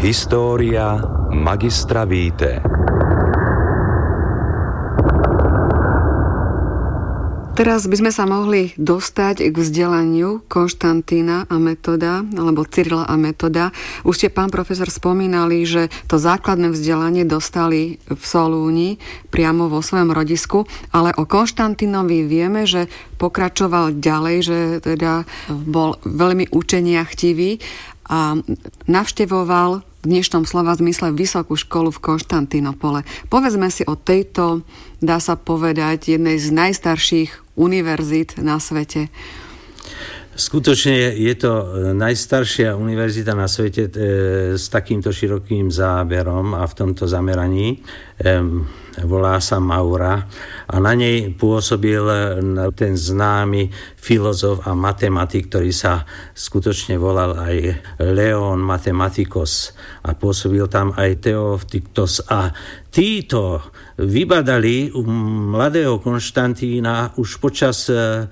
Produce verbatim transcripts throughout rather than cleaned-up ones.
História magistra Vitae. Teraz by sme sa mohli dostať k vzdelaniu Konštantína a Metoda, alebo Cyrila a Metoda. Už ste, pán profesor, spomínali, že to základné vzdelanie dostali v Solúni, priamo vo svojom rodisku, ale o Konštantínovi vieme, že pokračoval ďalej, že teda bol veľmi učeniachtivý a navštevoval v dnešnom slova zmysle vysokú školu v Konštantínopole. Povedzme si o tejto, dá sa povedať, jednej z najstarších univerzít na svete. Skutočne je to najstaršia univerzita na svete e, s takýmto širokým záberom a v tomto zameraní. E, volá sa Maura a na nej pôsobil ten známy filozof a matematik, ktorý sa skutočne volal aj Leon Mathematikos a pôsobil tam aj Theoptiktos a títo vybadali u mladého Konštantína už počas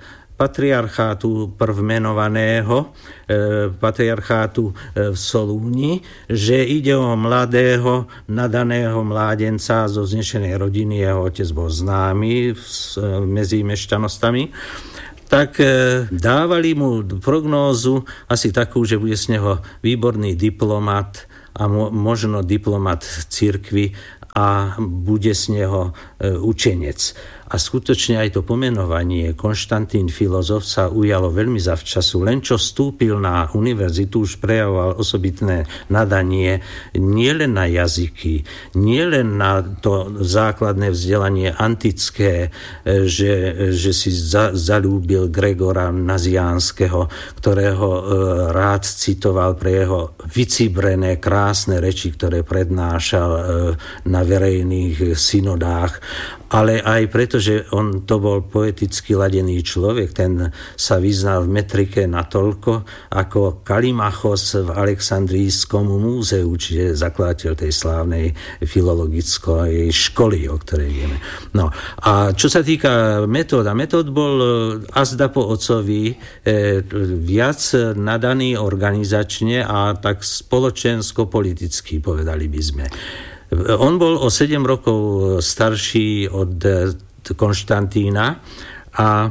patriarchátu prvmenovaného, e, patriarchátu e, v Solúni, že ide o mladého, nadaného mládenca zo vznešenej rodiny, jeho otec bol známy s, e, medzi mešťanostami, tak e, dávali mu prognózu asi takú, že bude z neho výborný diplomat a mo, možno diplomat cirkvi a bude z neho e, učenec. A skutočne aj to pomenovanie Konštantín filozof sa ujalo veľmi zavčasu. Len čo vstúpil na univerzitu, už prejavoval osobitné nadanie nielen na jazyky, nielen na to základné vzdelanie antické, že, že si za, zalúbil Gregora Naziánskeho, ktorého rád citoval pre jeho vycibrené, krásne reči, ktoré prednášal na verejných synodách, ale aj preto, že on to bol poeticky ladený človek, ten sa vyznal v metrike natoľko, ako Kalimachos v Alexandrijskom múzeu, čiže zakladateľ tej slávnej filologickej školy, o ktorej vieme. No a čo sa týka Metóda, Metód bol azda po otcovi e, viac nadaný organizačne a tak spoločensko-politicky, povedali by sme. On bol o sedem rokov starší od Konštantína a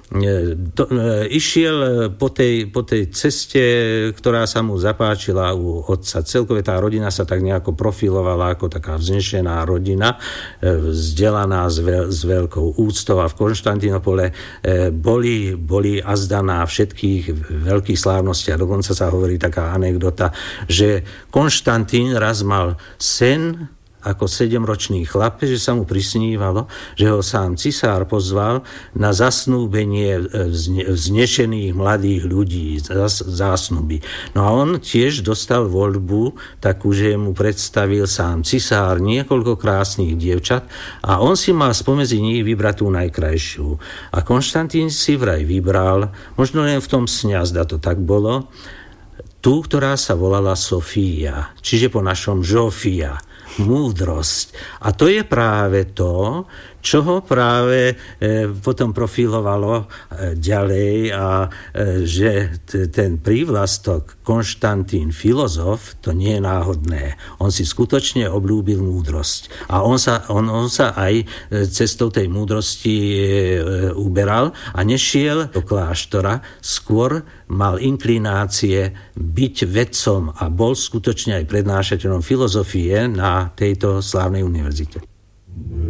to, išiel po tej, po tej ceste, ktorá sa mu zapáčila u otca. Celkové tá rodina sa tak nejako profilovala ako taká vznešená rodina, vzdelaná s, veľ, s veľkou úctou a v Konštantínopole boli, boli azda na všetkých veľkých slávnostiach. Dokonca sa hovorí taká anekdota, že Konštantín raz mal sen ako sedemročný chlap, že sa mu prisnívalo, že ho sám cisár pozval na zasnúbenie vznešených mladých ľudí, zásnuby. No a on tiež dostal voľbu takú, že mu predstavil sám cisár niekoľko krásnych dievčat a on si mal spomedzi nich vybrať tú najkrajšiu. A Konštantín si vraj vybral, možno len v tom sne, zda to tak bolo, tú, ktorá sa volala Sofía, čiže po našom Žofia, múdrosť. A to je práve to, čo ho práve e, potom profilovalo e, ďalej a e, že t- ten prívlastok Konštantín filozof, to nie je náhodné. On si skutočne obľúbil múdrosť. A on sa, on, on sa aj cestou tej múdrosti e, uberal a nešiel do kláštora, skôr mal inklinácie byť vedcom a bol skutočne aj prednášateľom filozofie na tejto slávnej univerzite.